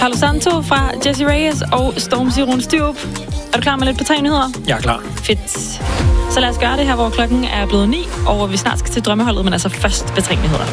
Palo Santo fra Jessie Reyes og Stormzy Rundstyrup. Er du klar med lidt på 3 nyheder? Jeg er klar. Fedt. Så lad os gøre det her, hvor klokken er blevet 9, og vi snart skal til drømmeholdet, men altså først med 3 nyheder.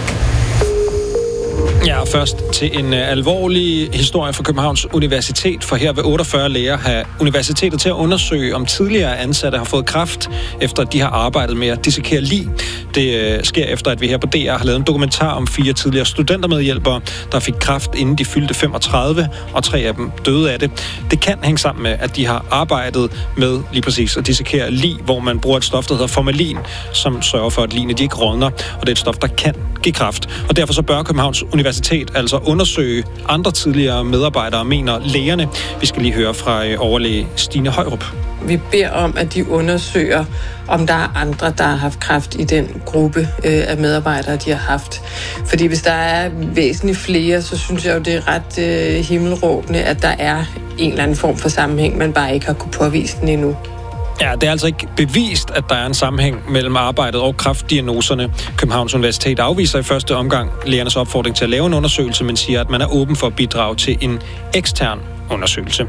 Ja, først til en alvorlig historie fra Københavns Universitet, for her vil 48 læger have universitetet til at undersøge, om tidligere ansatte har fået kræft, efter at de har arbejdet med at dissekere lig. Det sker efter, at vi her på DR har lavet en dokumentar om 4 tidligere studentermedhjælpere, der fik kræft, inden de fyldte 35, og 3 af dem døde af det. Det kan hænge sammen med, at de har arbejdet med lige præcis at dissekere lig, hvor man bruger et stof, der hedder formalin, som sørger for, at ligene de ikke rådner, og det er et stof, der kan give kræft. Og derfor så bør Københavns Universitet altså undersøge andre tidligere medarbejdere, mener lægerne. Vi skal lige høre fra overlæge Stine Højrup. Vi beder om, at de undersøger, om der er andre, der har haft kræft i den gruppe af medarbejdere, de har haft. Fordi hvis der er væsentligt flere, så synes jeg jo, det er ret himmelråbende, at der er en eller anden form for sammenhæng, man bare ikke har kunne påvise den endnu. Ja, det er altså ikke bevist, at der er en sammenhæng mellem arbejdet og kræftdiagnoserne. Københavns Universitet afviser i første omgang lægernes opfordring til at lave en undersøgelse, men siger, at man er åben for at bidrage til en ekstern undersøgelse.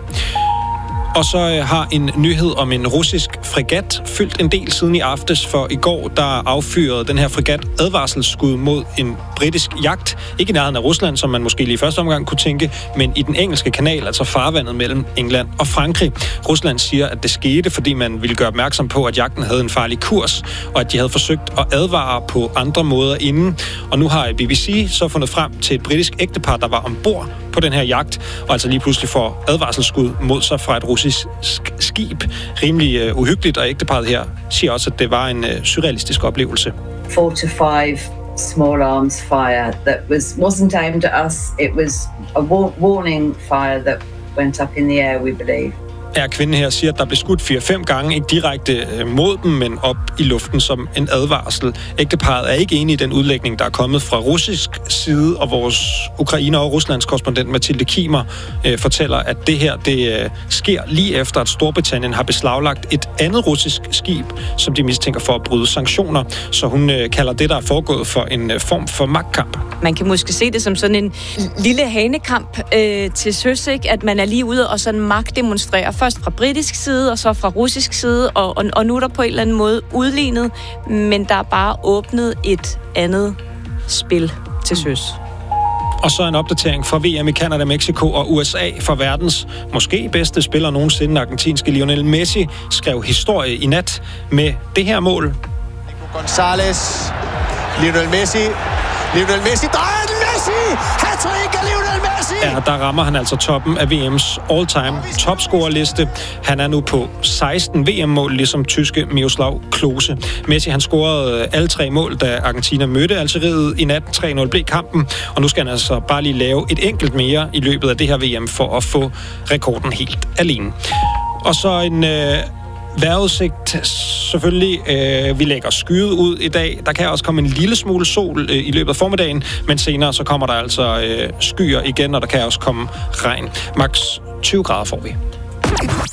Og så har en nyhed om en russisk fregat fyldt en del siden i aftes, for i går der affyrede den her fregat advarselsskud mod en britisk jagt. Ikke i nærheden af Rusland, som man måske lige i første omgang kunne tænke, men i den engelske kanal, altså farvandet mellem England og Frankrig. Rusland siger, at det skete, fordi man ville gøre opmærksom på, at jagten havde en farlig kurs, og at de havde forsøgt at advare på andre måder inden. Og nu har BBC så fundet frem til et britisk ægtepar, der var ombord på den her jagt, og altså lige pludselig får advarselsskud mod sig fra et russisk skib. Rimelig uhyggeligt, og ægteparret her siger også, at det var en surrealistisk oplevelse. 4 to 5 small arms fire that wasn't aimed at us. It was a warning fire that went up in the air, we believe. Ja, kvinden her siger, at der blev skudt 4-5 gange, ikke direkte mod dem, men op i luften som en advarsel. Ægteparret er ikke enige i den udlægning, der er kommet fra russisk side, og vores Ukraine- og Ruslands korrespondent Mathilde Kimer fortæller, at det her det sker lige efter, at Storbritannien har beslaglagt et andet russisk skib, som de mistænker for at bryde sanktioner. Så hun kalder det, der er foregået, for en form for magtkamp. Man kan måske se det som sådan en lille hanekamp til søs, ikke? At man er lige ude og sådan magtdemonstrerer. Først fra britisk side, og så fra russisk side, og nu er der på en eller anden måde udlignet, men der er bare åbnet et andet spil til søs. Og så en opdatering fra VM i Canada, Mexico og USA for verdens måske bedste spiller nogensinde, argentinske Lionel Messi, skrev historie i nat med det her mål. Nico González, Lionel Messi, drejer den, Messi! Hat-trick af Lionel Messi! Ja, der rammer han altså toppen af VM's all-time topscorerliste. Han er nu på 16 VM-mål, ligesom tyske Miroslav Klose. Messi, han scorede alle 3 mål, da Argentina mødte Algeriet i nat. 3-0 blev kampen, og nu skal han altså bare lige lave et enkelt mere i løbet af det her VM for at få rekorden helt alene. Og så en vejrudsigt selvfølgelig. Vi lægger skyet ud i dag. Der kan også komme en lille smule sol i løbet af formiddagen, men senere så kommer der altså skyer igen, og der kan også komme regn. Max 20 grader får vi.